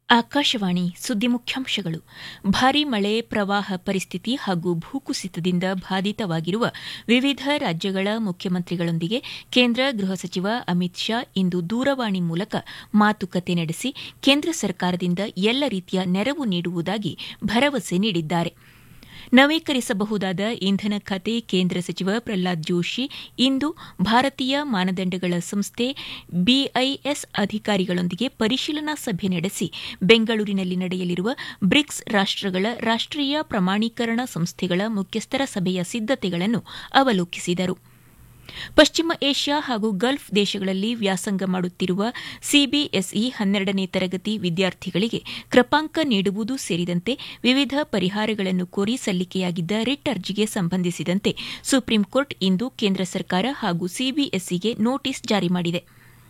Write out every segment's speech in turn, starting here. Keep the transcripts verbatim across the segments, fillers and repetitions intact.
ಆಕಾಶವಾಣಿ ಸುದ್ದಿ ಮುಖ್ಯಾಂಶಗಳು. ಭಾರೀ ಮಳೆ, ಪ್ರವಾಹ ಪರಿಸ್ಥಿತಿ ಹಾಗೂ ಭೂಕುಸಿತದಿಂದ ಬಾಧಿತವಾಗಿರುವ ವಿವಿಧ ರಾಜ್ಯಗಳ ಮುಖ್ಯಮಂತ್ರಿಗಳೊಂದಿಗೆ ಕೇಂದ್ರ ಗೃಹ ಸಚಿವ ಅಮಿತ್ ಶಾ ಇಂದು ದೂರವಾಣಿ ಮೂಲಕ ಮಾತುಕತೆ ನಡೆಸಿ ಕೇಂದ್ರ ಸರ್ಕಾರದಿಂದ ಎಲ್ಲ ರೀತಿಯ ನೆರವು ನೀಡುವುದಾಗಿ ಭರವಸೆ ನೀಡಿದ್ದಾರೆ. ನವೀಕರಿಸಬಹುದಾದ ಇಂಧನ ಖಾತೆ ಕೇಂದ್ರ ಸಚಿವ ಪ್ರಹ್ಲಾದ್ ಜೋಶಿ ಇಂದು ಭಾರತೀಯ ಮಾನದಂಡಗಳ ಸಂಸ್ಥೆ ಬಿಐಎಸ್ ಅಧಿಕಾರಿಗಳೊಂದಿಗೆ ಪರಿಶೀಲನಾ ಸಭೆ ನಡೆಸಿ ಬೆಂಗಳೂರಿನಲ್ಲಿ ನಡೆಯಲಿರುವ ಬ್ರಿಕ್ಸ್ ರಾಷ್ಟಗಳ ರಾಷ್ಟೀಯ ಪ್ರಮಾಣೀಕರಣ ಸಂಸ್ಥೆಗಳ ಮುಖ್ಯಸ್ಥರ ಸಭೆಯ ಸಿದ್ದತೆಗಳನ್ನು ಅವಲೋಕಿಸಿದರು. ಪಶ್ಚಿಮ ಏಷ್ಯಾ ಹಾಗೂ ಗಲ್ಫ್ ದೇಶಗಳಲ್ಲಿ ವ್ಯಾಸಂಗ ಮಾಡುತ್ತಿರುವ ಸಿಬಿಎಸ್ಇ ಹನ್ನೆರಡನೇ ತರಗತಿ ವಿದ್ಯಾರ್ಥಿಗಳಿಗೆ ಕೃಪಾಂಕ ನೀಡುವುದು ಸೇರಿದಂತೆ ವಿವಿಧ ಪರಿಹಾರಗಳನ್ನು ಕೋರಿ ಸಲ್ಲಿಕೆಯಾಗಿದ್ದ ರಿಟ್ ಅರ್ಜಿಗೆ ಸಂಬಂಧಿಸಿದಂತೆ ಸುಪ್ರೀಂಕೋರ್ಟ್ ಇಂದು ಕೇಂದ್ರ ಸರ್ಕಾರ ಹಾಗೂ ಸಿಬಿಎಸ್ಇಗೆ ನೋಟಿಸ್ ಜಾರಿ ಮಾಡಿದೆ.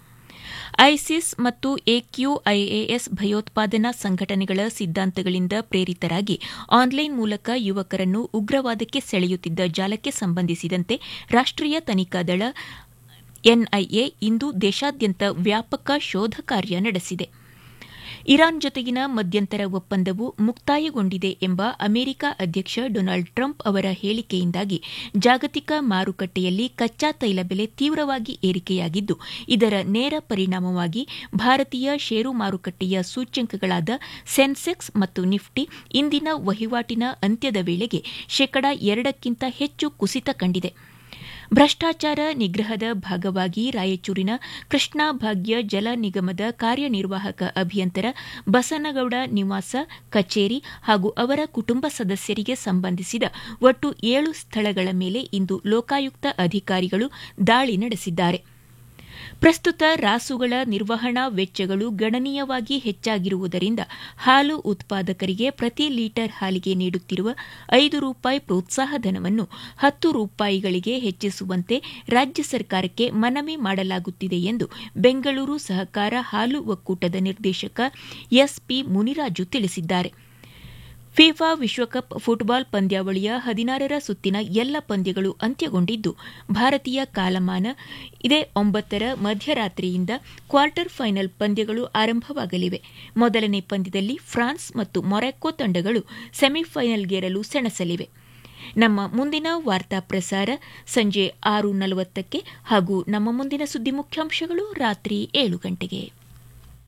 ಐಸಿಸ್ ಮತ್ತು ಎಕ್ಯೂಐಎಎಸ್ ಭಯೋತ್ಪಾದನಾ ಸಂಘಟನೆಗಳ ಸಿದ್ಧಾಂತಗಳಿಂದ ಪ್ರೇರಿತರಾಗಿ ಆನ್ಲೈನ್ ಮೂಲಕ ಯುವಕರನ್ನು ಉಗ್ರವಾದಕ್ಕೆ ಸೆಳೆಯುತ್ತಿದ್ದ ಜಾಲಕ್ಕೆ ಸಂಬಂಧಿಸಿದಂತೆ ರಾಷ್ಟೀಯ ತನಿಖಾ ದಳ ಎನ್ಐಎ ಇಂದು ದೇಶಾದ್ಯಂತ ವ್ಯಾಪಕ ಶೋಧ ಕಾರ್ಯ ನಡೆಸಿದೆ. ಇರಾನ್ ಜೊತೆಗಿನ ಮಧ್ಯಂತರ ಒಪ್ಪಂದವು ಮುಕ್ತಾಯಗೊಂಡಿದೆ ಎಂಬ ಅಮೆರಿಕ ಅಧ್ಯಕ್ಷ ಡೊನಾಲ್ಡ್ ಟ್ರಂಪ್ ಅವರ ಹೇಳಿಕೆಯಿಂದಾಗಿ ಜಾಗತಿಕ ಮಾರುಕಟ್ಟೆಯಲ್ಲಿ ಕಚ್ಚಾ ತೈಲ ಬೆಲೆ ತೀವ್ರವಾಗಿ ಏರಿಕೆಯಾಗಿದ್ದು, ಇದರ ನೇರ ಪರಿಣಾಮವಾಗಿ ಭಾರತೀಯ ಷೇರು ಮಾರುಕಟ್ಟೆಯ ಸೂಚ್ಯಂಕಗಳಾದ ಸೆನ್ಸೆಕ್ಸ್ ಮತ್ತು ನಿಫ್ಟಿ ಇಂದಿನ ವಹಿವಾಟಿನ ಅಂತ್ಯದ ವೇಳೆಗೆ ಶೇಕಡಾ ಎರಡಕ್ಕಿಂತ ಹೆಚ್ಚು ಕುಸಿತ ಕಂಡಿದೆ. ಭ್ರಷ್ಟಾಚಾರ ನಿಗ್ರಹದ ಭಾಗವಾಗಿ ರಾಯಚೂರಿನ ಕೃಷ್ಣಾ ಭಾಗ್ಯ ಜಲ ನಿಗಮದ ಕಾರ್ಯನಿರ್ವಾಹಕ ಅಭಿಯಂತರ ಬಸನಗೌಡ ನಿವಾಸ, ಕಚೇರಿ ಹಾಗೂ ಅವರ ಕುಟುಂಬ ಸದಸ್ಯರಿಗೆ ಸಂಬಂಧಿಸಿದ ಒಟ್ಟು ಏಳು ಸ್ಥಳಗಳ ಮೇಲೆ ಇಂದು ಲೋಕಾಯುಕ್ತ ಅಧಿಕಾರಿಗಳು ದಾಳಿ ನಡೆಸಿದ್ದಾರೆ. ಪ್ರಸ್ತುತ ರಾಸುಗಳ ನಿರ್ವಹಣಾ ವೆಚ್ಚಗಳು ಗಣನೀಯವಾಗಿ ಹೆಚ್ಚಾಗಿರುವುದರಿಂದ ಹಾಲು ಉತ್ಪಾದಕರಿಗೆ ಪ್ರತಿ ಲೀಟರ್ ಹಾಲಿಗೆ ನೀಡುತ್ತಿರುವ ಐದು ರೂಪಾಯಿ ಪ್ರೋತ್ಸಾಹಧನವನ್ನು ಹತ್ತು ರೂಪಾಯಿಗಳಿಗೆ ಹೆಚ್ಚಿಸುವಂತೆ ರಾಜ್ಯ ಸರ್ಕಾರಕ್ಕೆ ಮನವಿ ಮಾಡಲಾಗುತ್ತಿದೆ ಎಂದು ಬೆಂಗಳೂರು ಸಹಕಾರ ಹಾಲು ಒಕ್ಕೂಟದ ನಿರ್ದೇಶಕ ಎಸ್ಪಿ ಮುನಿರಾಜು ತಿಳಿಸಿದ್ದಾರೆ. ಫಿಫಾ ವಿಶ್ವಕಪ್ ಫುಟ್ಬಾಲ್ ಪಂದ್ಯಾವಳಿಯ ಹದಿನಾರರ ಸುತ್ತಿನ ಎಲ್ಲ ಪಂದ್ಯಗಳು ಅಂತ್ಯಗೊಂಡಿದ್ದು, ಭಾರತೀಯ ಕಾಲಮಾನ ಇದೇ ಒಂಬತ್ತರ ಮಧ್ಯರಾತ್ರಿಯಿಂದ ಕ್ವಾರ್ಟರ್ ಫೈನಲ್ ಪಂದ್ಯಗಳು ಆರಂಭವಾಗಲಿವೆ. ಮೊದಲನೇ ಪಂದ್ಯದಲ್ಲಿ ಫ್ರಾನ್ಸ್ ಮತ್ತು ಮೊರಾಕೊ ತಂಡಗಳು ಸೆಮಿಫೈನಲ್ಗೇರಲು ಸೆಣಸಲಿವೆ. ನಮ್ಮ ಮುಂದಿನ ವಾರ್ತಾ ಪ್ರಸಾರ ಸಂಜೆ ಆರು ನಲವತ್ತಕ್ಕೆ ಹಾಗೂ ನಮ್ಮ ಮುಂದಿನ ಸುದ್ದಿ ಮುಖ್ಯಾಂಶಗಳು ರಾತ್ರಿ ಏಳು ಗಂಟೆಗೆ.